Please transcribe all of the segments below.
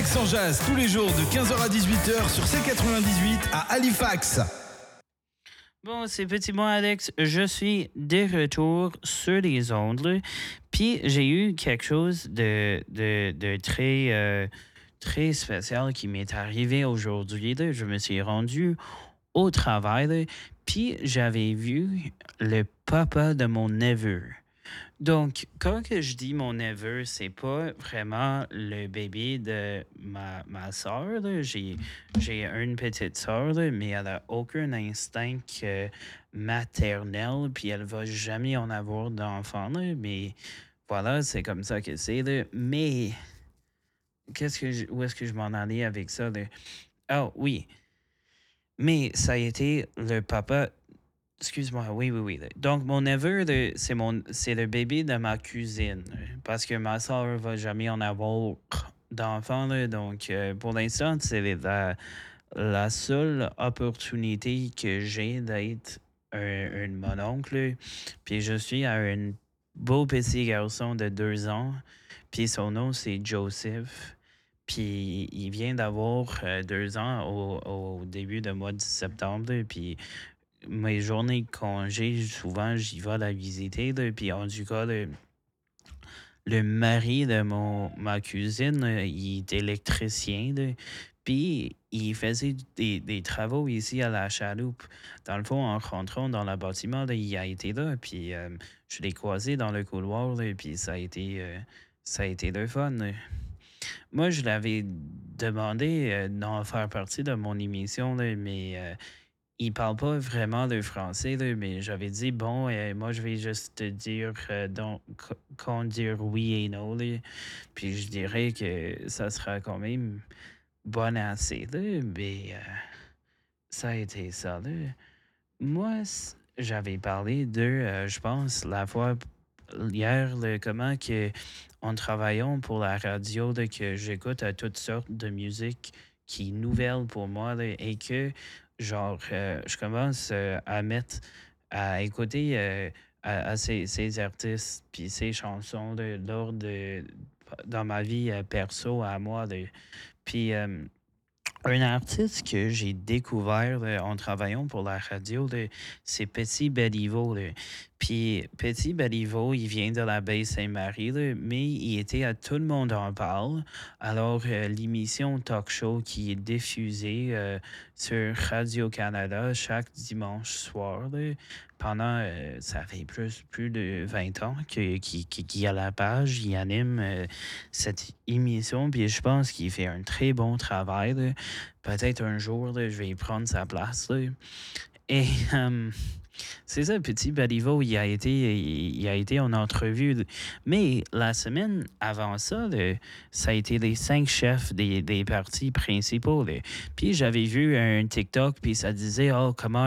Alex en jazz tous les jours de 15h à 18h sur C98 à Halifax. Bon, c'est petit moi Alex, je suis de retour sur les ondes, là. Puis j'ai eu quelque chose de très, très spécial qui m'est arrivé aujourd'hui, là. Je me suis rendu au travail, là, puis j'avais vu le papa de mon neveu. Donc, quand que je dis mon neveu, c'est pas vraiment le bébé de ma soeur. J'ai une petite soeur, là, mais elle a aucun instinct maternel, puis elle va jamais en avoir d'enfant. Là, mais voilà, c'est comme ça que c'est. Là. Mais où est-ce que je m'en allais avec ça? Là? Ah oui, mais ça a été le papa. Excuse-moi, oui. Donc, mon neveu, c'est le bébé de ma cousine. Parce que ma soeur va jamais en avoir d'enfant. Là. Donc, pour l'instant, c'est la seule opportunité que j'ai d'être un mononcle. Puis, je suis à un beau petit garçon de 2 ans. Puis, son nom, c'est Joseph. Puis, il vient d'avoir 2 ans au début du mois de septembre. Là. Puis, mes journées de congé, souvent, j'y vais la visiter. Là, puis en tout cas, le mari de ma cousine, il est électricien. Là, puis il faisait des travaux ici à la chaloupe. Dans le fond, en rentrant dans le bâtiment, là, il a été là. Puis je l'ai croisé dans le couloir. Là, puis ça a été le fun. Là. Moi, je l'avais demandé d'en faire partie de mon émission, là, mais il parle pas vraiment le français, là, mais j'avais dit, bon, moi, je vais juste te dire, donc, qu'on dire oui et non, là. Puis je dirais que ça sera quand même bon assez, là, mais ça a été ça, là. Moi, j'avais parlé de, je pense, la fois hier, là, comment que, en travaillant pour la radio, là, que j'écoute à toutes sortes de musique qui est nouvelle pour moi, là, et que, genre, je commence à écouter à ces artistes puis ces chansons là, dans ma vie perso à moi. Là. Puis un artiste que j'ai découvert là, en travaillant pour la radio, là, c'est Petit Beliveau. Là. Puis Petit Beliveau, il vient de la baie Saint-Marie, là, mais il était à Tout le monde en parle. Alors, l'émission Talk Show qui est diffusée sur Radio-Canada chaque dimanche soir, là, pendant, ça fait plus de 20 ans qu'il a la page, il anime cette émission, puis je pense qu'il fait un très bon travail. Là. Peut-être un jour, là, je vais prendre sa place. Là. Et c'est ça, Petit Balivo, il a été en entrevue. Mais la semaine avant ça, là, ça a été les 5 chefs des partis principaux. Là. Puis j'avais vu un TikTok, puis ça disait comment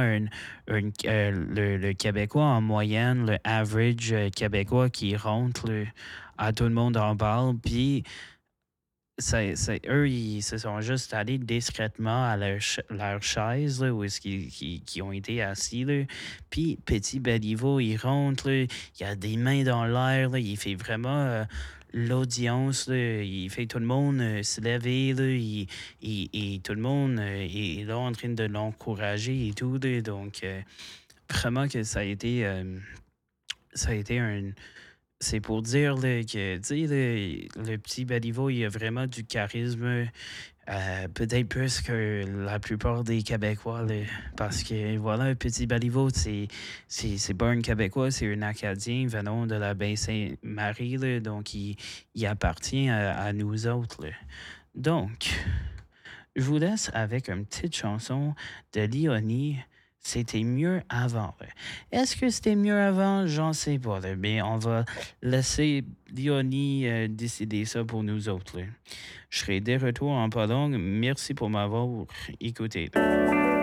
le Québécois en moyenne, le average Québécois qui rentre là, à tout le monde en parle. Puis eux, ils se sont juste allés discrètement à leur chaise, là, où est-ce qu'ils ont été assis, là. Puis, Petit Beliveau, il rentre, là, il a des mains dans l'air, là, il fait vraiment l'audience, là, il fait tout le monde se lever, là, et tout le monde est là en train de l'encourager et tout, là. Donc, vraiment que ça a été un c'est pour dire là, que, tu sais, le petit Balivo, il a vraiment du charisme, peut-être plus que la plupart des Québécois, là, parce que, voilà, un petit Balivo, c'est pas un Québécois, c'est un Acadien venant de la baie Sainte-Marie, là, donc il appartient à nous autres. Là. Donc, je vous laisse avec une petite chanson de Léonie. C'était mieux avant. Là. Est-ce que c'était mieux avant? J'en sais pas. Là. Mais on va laisser Léonie décider ça pour nous autres. Là. Je serai de retour en pas long. Merci pour m'avoir écouté. Là.